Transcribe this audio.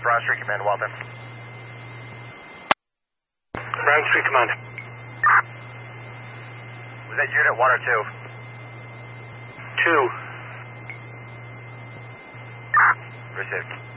Broad Street Command, Walton. Broad Street Command. Was that unit 1 or 2? 2. Received.